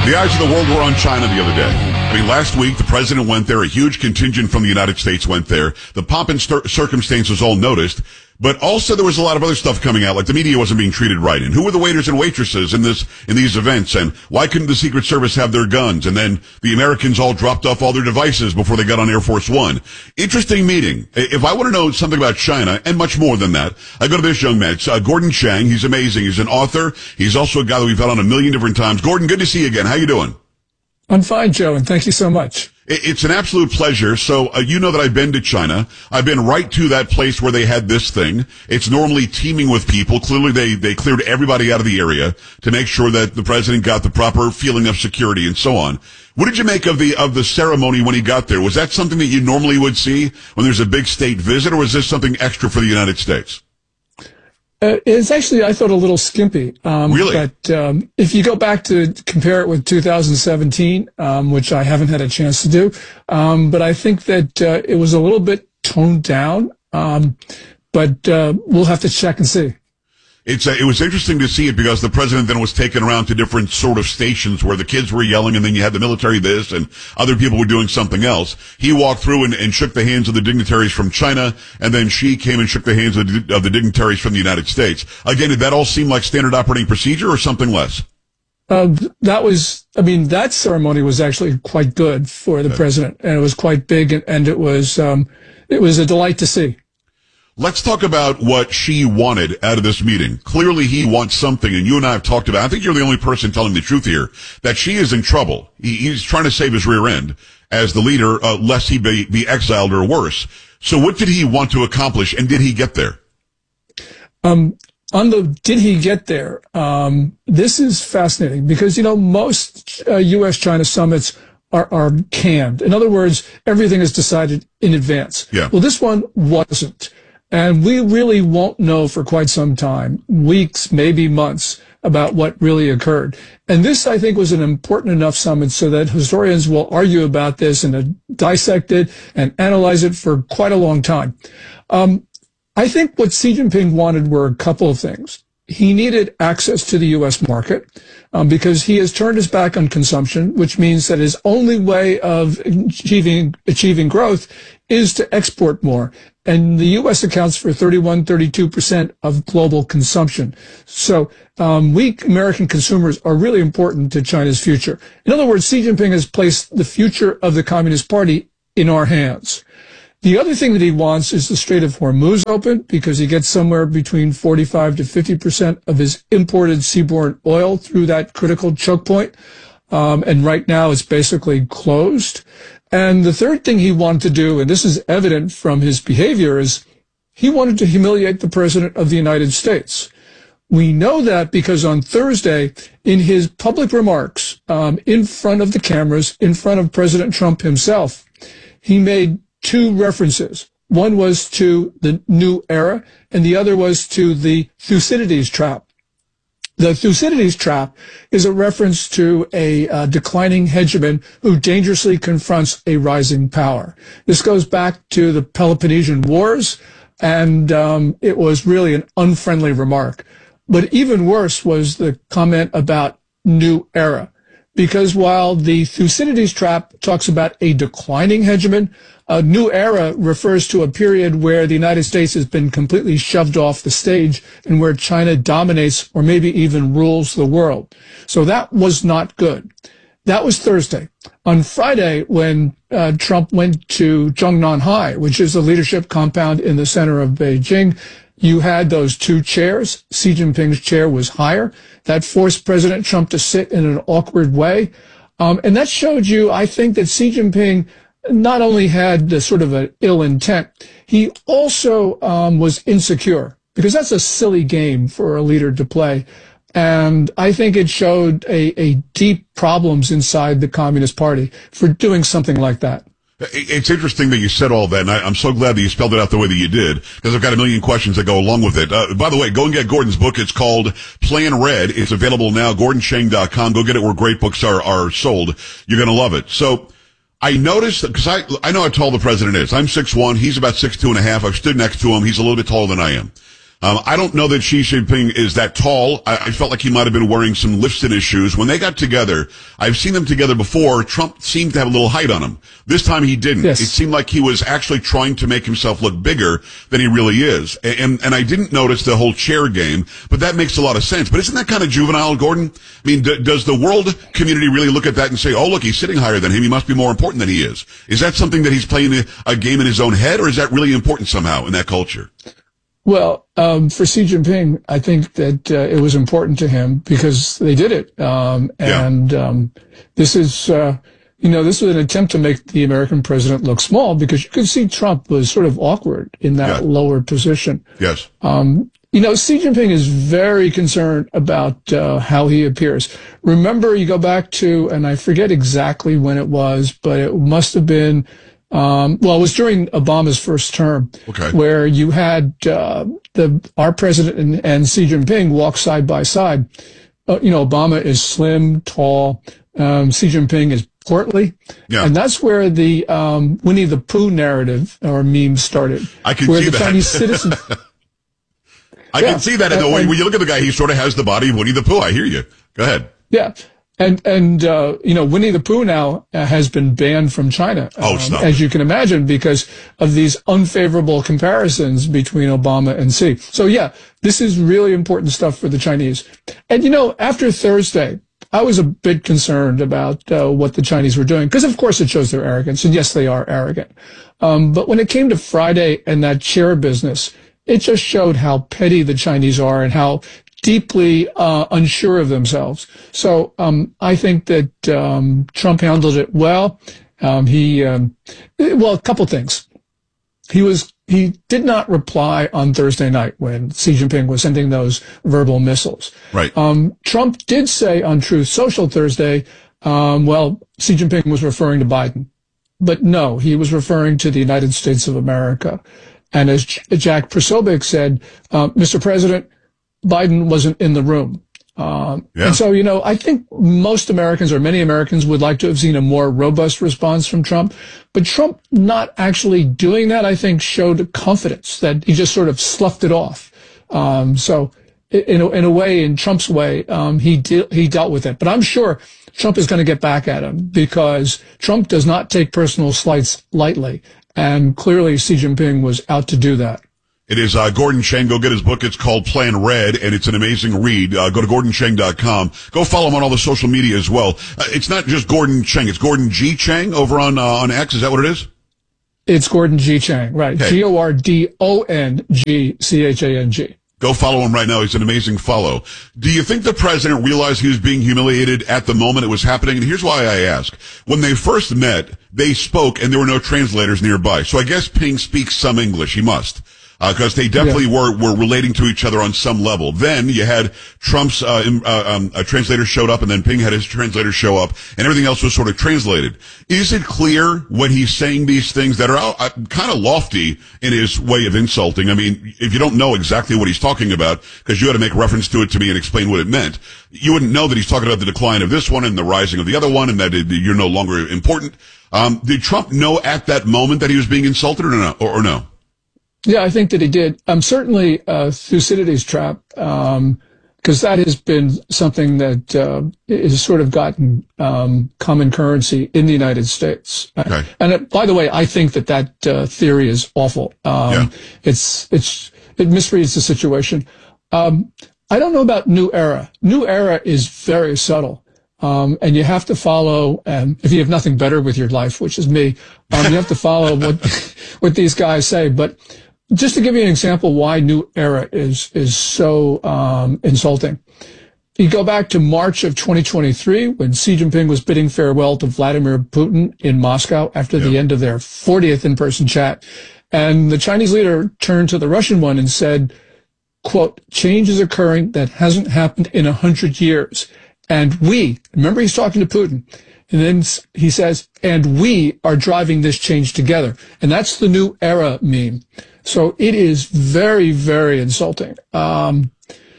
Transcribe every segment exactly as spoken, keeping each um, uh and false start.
The eyes of the world were on China the other day. I mean, last week, the president went there. A huge contingent from the United States went there. The pomp and cir- circumstance was all noticed. But also there was a lot of other stuff coming out, like the media wasn't being treated right. And who were the waiters and waitresses in this, in these events? And why couldn't the Secret Service have their guns? And then the Americans all dropped off all their devices before they got on Air Force One. Interesting meeting. If I want to know something about China, and much more than that, I go to this young man. It's uh, Gordon Chang. He's amazing. He's an author. He's also a guy that we've had on a million different times. Gordon, good to see you again. How you doing? I'm fine, Joe, and thank you so much. It's an absolute pleasure. So uh, you know that I've been to China. I've been right to that place where they had this thing. It's normally teeming with people. Clearly, they they cleared everybody out of the area to make sure that the president got the proper feeling of security and so on. What did you make of the of the ceremony when he got there? Was that something that you normally would see when there's a big state visit, or was this something extra for the United States? Uh, it's actually, I thought, a little skimpy. Um, really? But um, if you go back to compare it with two thousand seventeen, um, which I haven't had a chance to do, um, but I think that uh, it was a little bit toned down. Um, but uh, we'll have to check and see. It's uh, it was interesting to see it because the president then was taken around to different sort of stations where the kids were yelling, and then you had the military this, and other people were doing something else. He walked through and, and shook the hands of the dignitaries from China, and then she came and shook the hands of the, of the dignitaries from the United States. Again, did that all seem like standard operating procedure or something less? Uh, that was, I mean, that ceremony was actually quite good for the okay. president, and it was quite big, and, and it was um, it was a delight to see. Let's talk about what she wanted out of this meeting. Clearly he wants something, and you and I have talked about, I think you're the only person telling the truth here, that she is in trouble. He, he's trying to save his rear end as the leader, uh, lest he be, be exiled or worse. So what did he want to accomplish, and did he get there? Um, on the did he get there, um, this is fascinating because, you know, most uh, U S China summits are, are canned. In other words, everything is decided in advance. Yeah. Well, this one wasn't. And we really won't know for quite some time, weeks, maybe months, about what really occurred. And this, I think, was an important enough summit so that historians will argue about this and uh, dissect it and analyze it for quite a long time. Um, I think what Xi Jinping wanted were a couple of things. He needed access to the U S market um, because he has turned his back on consumption, which means that his only way of achieving achieving growth is to export more. And the U S accounts for thirty-one, thirty-two percent of global consumption. So um, we American consumers are really important to China's future. In other words, Xi Jinping has placed the future of the Communist Party in our hands. The other thing that he wants is the Strait of Hormuz open because he gets somewhere between forty-five to fifty percent of his imported seaborne oil through that critical choke point. Um, and right now it's basically closed. And the third thing he wanted to do, and this is evident from his behavior, is he wanted to humiliate the President of the United States. We know that because on Thursday, in his public remarks, um, in front of the cameras, in front of President Trump himself, he made two references. One was to the new era, and the other was to the Thucydides trap. The Thucydides trap is a reference to a uh, declining hegemon who dangerously confronts a rising power. This goes back to the Peloponnesian Wars, and um, it was really an unfriendly remark. But even worse was the comment about new era. Because while the Thucydides trap talks about a declining hegemon, a new era refers to a period where the United States has been completely shoved off the stage and where China dominates or maybe even rules the world. So that was not good. That was Thursday. On Friday, when uh, Trump went to Zhongnan High, which is the leadership compound in the center of Beijing, you had those two chairs. Xi Jinping's chair was higher. That forced President Trump to sit in an awkward way. Um, and that showed you, I think, that Xi Jinping not only had the sort of an ill intent, he also um, was insecure, because that's a silly game for a leader to play. And I think it showed a, a deep problems inside the Communist Party for doing something like that. It's interesting that you said all that, and I, I'm so glad that you spelled it out the way that you did, because I've got a million questions that go along with it. Uh, by the way, go and get Gordon's book. It's called Plan Red. It's available now, gordon chang dot com. Go get it where great books are, are sold. You're going to love it. So I noticed, because I, I know how tall the president is. I'm six one. He's about six two and a half. I've stood next to him. He's a little bit taller than I am. Um, I don't know that Xi Jinping is that tall. I, I felt like he might have been wearing some lifts in his shoes. When they got together, I've seen them together before. Trump seemed to have a little height on him. This time he didn't. Yes. It seemed like he was actually trying to make himself look bigger than he really is. And, and, and I didn't notice the whole chair game, but that makes a lot of sense. But isn't that kind of juvenile, Gordon? I mean, d- does the world community really look at that and say, oh, look, he's sitting higher than him. He must be more important than he is? Is that something that he's playing a, a game in his own head, or is that really important somehow in that culture? Well, um, for Xi Jinping, I think that uh, it was important to him because they did it. Um, and yeah. um, this is, uh, you know, this was an attempt to make the American president look small because you could see Trump was sort of awkward in that yeah. lower position. Yes. Um, you know, Xi Jinping is very concerned about uh, how he appears. Remember, you go back to, and I forget exactly when it was, but it must have been Um, well, it was during Obama's first term, okay. where you had uh, the our president and, and Xi Jinping walk side by side. Uh, you know, Obama is slim, tall. Um, Xi Jinping is portly, yeah. and that's where the um, Winnie the Pooh narrative or meme started. I can where see the that. Chinese citizens. I yeah. can see that. In the way when you look at the guy, he sort of has the body of Winnie the Pooh. I hear you. Go ahead. Yeah. And, and, uh, you know, Winnie the Pooh now uh, has been banned from China, oh, um, stop. as you can imagine, because of these unfavorable comparisons between Obama and Xi. So, yeah, this is really important stuff for the Chinese. And, you know, after Thursday, I was a bit concerned about uh, what the Chinese were doing, because, of course, it shows their arrogance. And, yes, they are arrogant. Um, but when it came to Friday and that chair business, it just showed how petty the Chinese are and how deeply uh, unsure of themselves. So um, I think that um, Trump handled it well. Um, he, um, well, a couple things. He was he did not reply on Thursday night when Xi Jinping was sending those verbal missiles. Right. Um, Trump did say on Truth Social Thursday, um, well, Xi Jinping was referring to Biden, but no, he was referring to the United States of America. And as J- Jack Posobiec said, uh, Mister President, Biden wasn't in the room. Um, yeah. And so, you know, I think most Americans or many Americans would like to have seen a more robust response from Trump. But Trump not actually doing that, I think, showed confidence that he just sort of sloughed it off. Um, so in a, in a way, in Trump's way, um, he de- he dealt with it. But I'm sure Trump is going to get back at him because Trump does not take personal slights lightly. And clearly Xi Jinping was out to do that. It is uh, Gordon Chang. Go get his book. It's called Plan Red, and it's an amazing read. Uh, go to gordon chang dot com. Go follow him on all the social media as well. Uh, it's not just Gordon Chang. It's Gordon G. Chang over on uh, on X. Is that what it is? It's Gordon G. Chang, right. Okay. G O R D O N G C H A N G. Go follow him right now. He's an amazing follow. Do you think the president realized he was being humiliated at the moment it was happening? And here's why I ask. When they first met, they spoke, and there were no translators nearby. So I guess Ping speaks some English. He must. Because uh, they definitely yeah. were, were relating to each other on some level. Then you had Trump's uh, uh, um, a translator showed up, and then Ping had his translator show up, and everything else was sort of translated. Is it clear when he's saying these things that are uh, kind of lofty in his way of insulting? I mean, if you don't know exactly what he's talking about, because you had to make reference to it to me and explain what it meant, you wouldn't know that he's talking about the decline of this one and the rising of the other one, and that it, you're no longer important. Um, did Trump know at that moment that he was being insulted, or no? Or, or no? Yeah, I think that he did. Um, certainly, uh, Thucydides' trap, um, because that has been something that, uh, has sort of gotten, um, common currency in the United States. Okay. And uh, by the way, I think that that, uh, theory is awful. Um, yeah. it's, it's, it misreads the situation. Um, I don't know about New Era. New Era is very subtle. Um, and you have to follow, um, if you have nothing better with your life, which is me, um, you have to follow what, what these guys say. But just to give you an example why New Era is, is so, um, insulting. You go back to March of twenty twenty-three when Xi Jinping was bidding farewell to Vladimir Putin in Moscow after yep. the end of their fortieth in-person chat. And the Chinese leader turned to the Russian one and said, quote, change is occurring that hasn't happened in a hundred years. And we, remember he's talking to Putin, and then he says, and we are driving this change together. And that's the New Era meme. So it is very, very insulting. Um,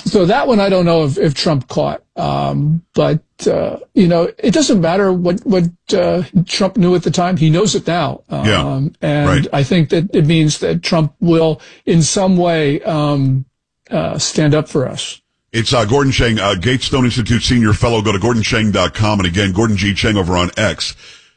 So that one, I don't know if, if Trump caught. Um, but, uh, you know, it doesn't matter what, what, uh, Trump knew at the time. He knows it now. Um, yeah, and right. I think that it means that Trump will in some way, um, uh, stand up for us. It's, uh, Gordon Chang, uh, Gatestone Institute Senior Fellow. Go to gordon chang dot com. And again, Gordon G. Chang over on X.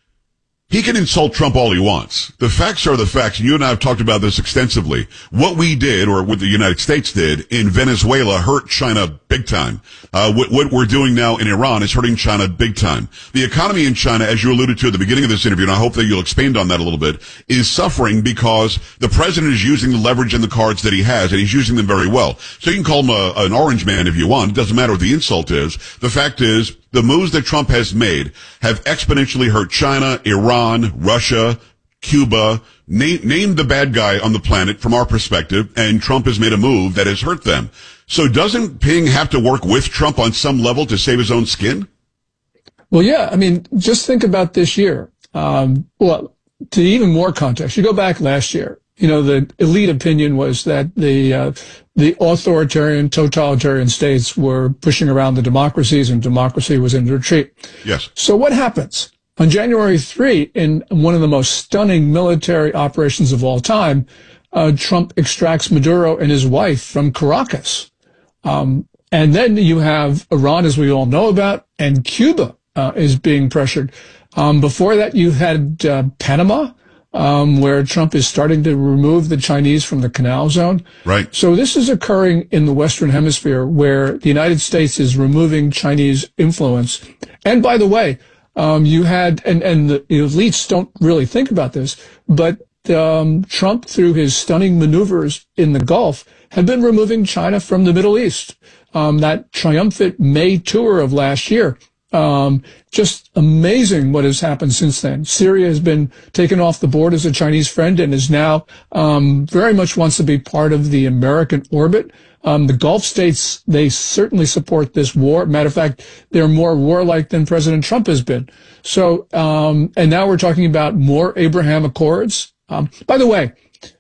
He can insult Trump all he wants. The facts are the facts. And you and I have talked about this extensively. What we did, or what the United States did in Venezuela, hurt China big time. Uh, what, what we're doing now in Iran is hurting China big time. The economy in China, as you alluded to at the beginning of this interview, and I hope that you'll expand on that a little bit, is suffering because the president is using the leverage and the cards that he has, and he's using them very well. So you can call him a, an orange man if you want. It doesn't matter what the insult is. The fact is, the moves that Trump has made have exponentially hurt China, Iran, Russia, Cuba. Name, name the bad guy on the planet from our perspective, and Trump has made a move that has hurt them. So doesn't Ping have to work with Trump on some level to save his own skin? Well, yeah. I mean, just think about this year. Um, well, to even more context, you go back last year. You know, the elite opinion was that the uh, the authoritarian, totalitarian states were pushing around the democracies, and democracy was in retreat. Yes. So what happens? On January third, in one of the most stunning military operations of all time, uh, Trump extracts Maduro and his wife from Caracas. Um, and then you have Iran, as we all know about, and Cuba uh, is being pressured. Um, before that, you had uh, Panama, um, where Trump is starting to remove the Chinese from the Canal Zone. Right. So this is occurring in the Western Hemisphere, where the United States is removing Chinese influence. And by the way, um, you had, and, and the elites don't really think about this, but um, Trump, through his stunning maneuvers in the Gulf, had been removing China from the Middle East. Um, that triumphant May tour of last year. Um, just amazing what has happened since then. Syria has been taken off the board as a Chinese friend and is now um, very much wants to be part of the American orbit. Um, the Gulf states, they certainly support this war. Matter of fact, they're more warlike than President Trump has been. So, um, and now we're talking about more Abraham Accords. Um, by the way,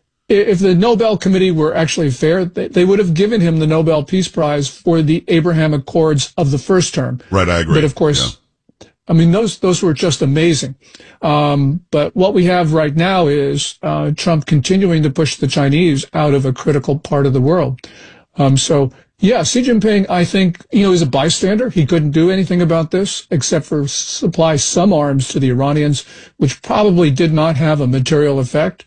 if the Nobel Committee were actually fair, they would have given him the Nobel Peace Prize for the Abraham Accords of the first term. Right, I agree. But of course, yeah. I mean, those those were just amazing. Um, but what we have right now is uh, Trump continuing to push the Chinese out of a critical part of the world. Um, so, yeah, Xi Jinping, I think, you know, is a bystander. He couldn't do anything about this except for supply some arms to the Iranians, which probably did not have a material effect.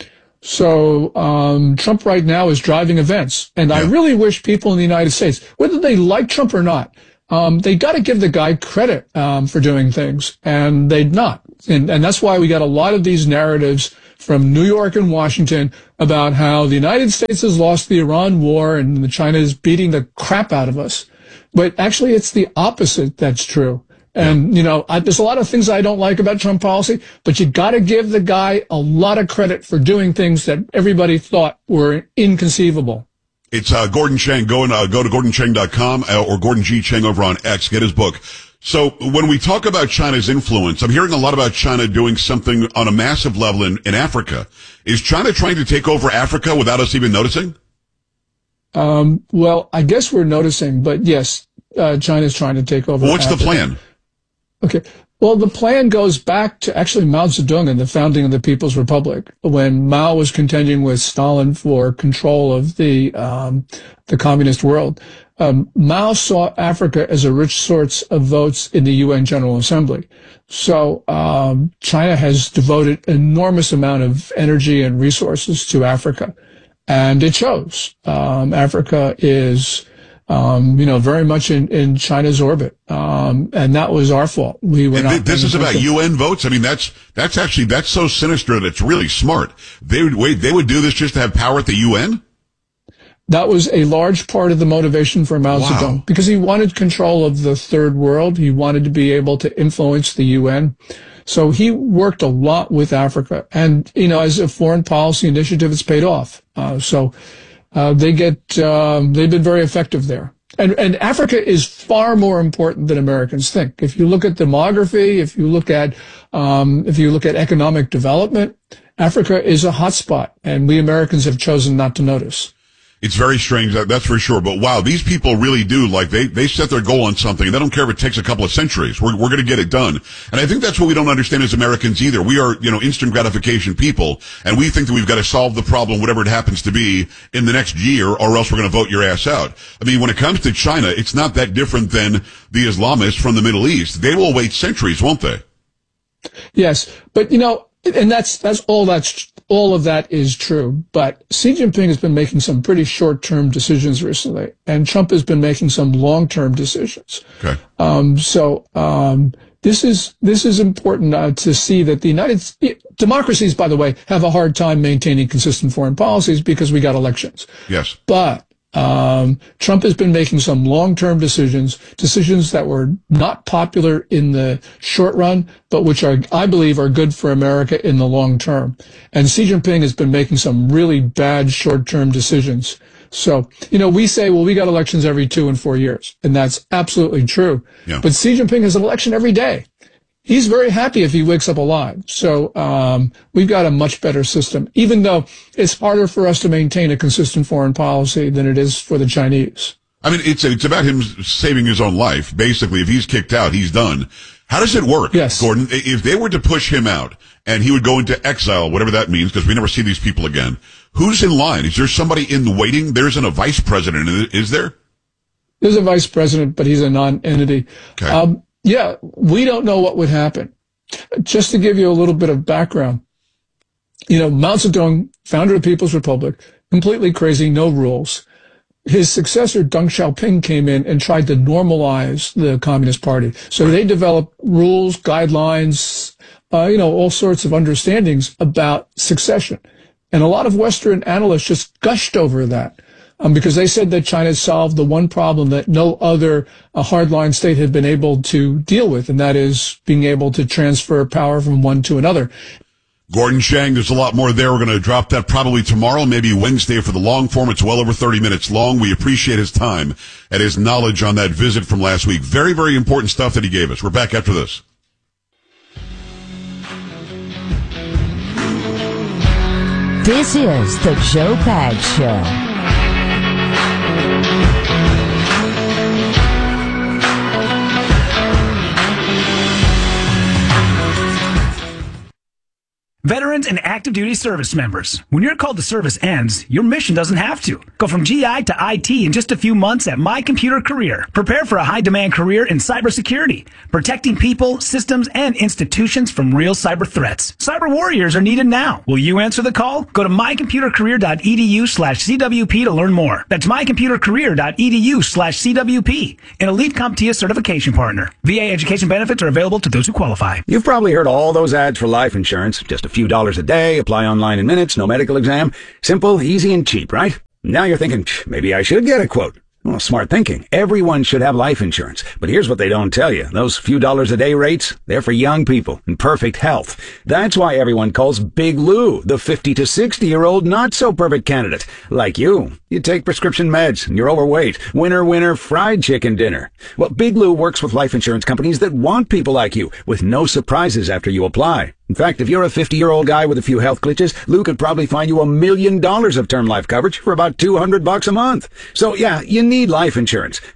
So um, Trump right now is driving events. And yeah. I really wish people in the United States, whether they like Trump or not, um, they got to give the guy credit um, for doing things. And they'd not. And, and that's why we got a lot of these narratives from New York and Washington about how the United States has lost the Iran war and China is beating the crap out of us. But actually, it's the opposite that's true. And, you know, I, there's a lot of things I don't like about Trump policy, but you got to give the guy a lot of credit for doing things that everybody thought were inconceivable. It's uh, Gordon Chang. Go and uh, go to gordon chang dot com uh, or Gordon G. Chang over on X. Get his book. So when we talk about China's influence, I'm hearing a lot about China doing something on a massive level in, in Africa. Is China trying to take over Africa without us even noticing? Um, well, I guess we're noticing, but yes, uh, China's trying to take over well, What's Africa. the plan? Okay. Well, the plan goes back to actually Mao Zedong and the founding of the People's Republic, when Mao was contending with Stalin for control of the um, the communist world. Um, Mao saw Africa as a rich source of votes in the U N General Assembly. So um, China has devoted enormous amount of energy and resources to Africa, and it shows. Um, Africa is Um, you know, very much in, in China's orbit. Um, and that was our fault. We were not. This is about U N votes. I mean, that's, that's actually, that's so sinister that it's really smart. They would wait, they would do this just to have power at the U N? That was a large part of the motivation for Mao Zedong, wow. because he wanted control of the third world. He wanted to be able to influence the U N. So he worked a lot with Africa. And, you know, as a foreign policy initiative, it's paid off. Uh, so, Uh, they get, um, they've been very effective there. And, and Africa is far more important than Americans think. If you look at demography, if you look at, um, if you look at economic development, Africa is a hotspot, and we Americans have chosen not to notice. It's very strange, that, that's for sure. But wow, these people really do, like, they, they set their goal on something, and they don't care if it takes a couple of centuries. We're, we're gonna get it done. And I think that's what we don't understand as Americans either. We are, you know, instant gratification people, and we think that we've got to solve the problem, whatever it happens to be, in the next year, or else we're gonna vote your ass out. I mean, when it comes to China, it's not that different than the Islamists from the Middle East. They will wait centuries, won't they? Yes, but you know, and that's, that's all that's, all of that is true. But Xi Jinping has been making some pretty short-term decisions recently, and Trump has been making some long-term decisions. Okay. Um, so, um, this is, this is important uh, to see that the United democracies, by the way, have a hard time maintaining consistent foreign policies because we got elections. Yes. But Um, Trump has been making some long-term decisions, decisions that were not popular in the short run, but which are, I believe, are good for America in the long term. And Xi Jinping has been making some really bad short-term decisions. So, you know, we say, well, we got elections every two and four years, and that's absolutely true. Yeah. But Xi Jinping has an election every day. He's very happy if he wakes up alive. So um, we've got a much better system, even though it's harder for us to maintain a consistent foreign policy than it is for the Chinese. I mean, it's it's about him saving his own life. Basically, if he's kicked out, he's done. How does it work, yes. Gordon? If they were to push him out and he would go into exile, whatever that means, because we never see these people again, who's in line? Is there somebody in waiting? There isn't a vice president, is there? There's a vice president, but he's a non-entity. Okay. Um, Yeah, we don't know what would happen. Just to give you a little bit of background, you know, Mao Zedong, founder of the People's Republic, completely crazy, no rules. His successor, Deng Xiaoping, came in and tried to normalize the Communist Party. So they developed rules, guidelines, uh, you know, all sorts of understandings about succession. And a lot of Western analysts just gushed over that. Um, because they said that China solved the one problem that no other uh, hardline state had been able to deal with, and that is being able to transfer power from one to another. Gordon Chang, there's a lot more there. We're going to drop that probably tomorrow, maybe Wednesday for the long form. It's well over thirty minutes long. We appreciate his time and his knowledge on that visit from last week. Very, very important stuff that he gave us. We're back after this. This is the Joe Pags Show. Veterans and active duty service members, when your call to service ends, your mission doesn't have to. Go from G I to I T in just a few months at My Computer Career. Prepare for a high-demand career in cybersecurity, protecting people, systems, and institutions from real cyber threats. Cyber warriors are needed now. Will you answer the call? Go to mycomputercareer.edu slash CWP to learn more. That's mycomputercareer.edu slash CWP, an elite CompTIA certification partner. V A education benefits are available to those who qualify. You've probably heard all those ads for life insurance. Just a few dollars a day, apply online in minutes, no medical exam. Simple, easy, and cheap, right? Now you're thinking, maybe I should get a quote. Well, smart thinking. Everyone should have life insurance. But here's what they don't tell you. Those few dollars a day rates, they're for young people in perfect health. That's why everyone calls Big Lou the fifty to sixty-year-old not-so-perfect candidate. Like you. You take prescription meds, and you're overweight. Winner, winner, fried chicken dinner. Well, Big Lou works with life insurance companies that want people like you, with no surprises after you apply. In fact, if you're a fifty-year-old guy with a few health glitches, Lou could probably find you a million dollars of term life coverage for about two hundred bucks a month. So yeah, you need life insurance.